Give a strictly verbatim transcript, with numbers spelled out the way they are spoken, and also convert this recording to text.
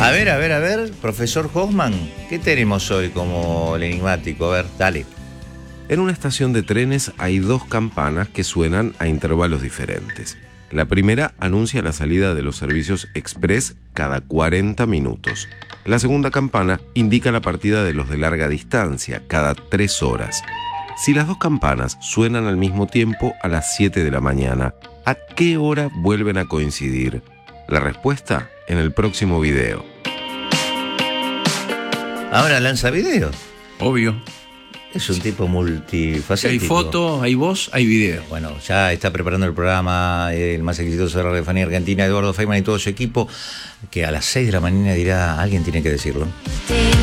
A ver, a ver, a ver, profesor Hoffman, ¿qué tenemos hoy como el enigmático? A ver, dale. En una estación de trenes hay dos campanas que suenan a intervalos diferentes. La primera anuncia la salida de los servicios express cada cuarenta minutos. La segunda campana indica la partida de los de larga distancia, cada tres horas. Si las dos campanas suenan al mismo tiempo a las siete de la mañana, ¿a qué hora vuelven a coincidir? La respuesta en el próximo video. Ahora lanza video. Obvio. Es un tipo multifacético. Si hay foto, hay voz, hay video. Bueno, ya está preparando el programa el más exitoso de la radiofonía argentina, Eduardo Feynman y todo su equipo, que a las seis de la mañana dirá, alguien tiene que decirlo.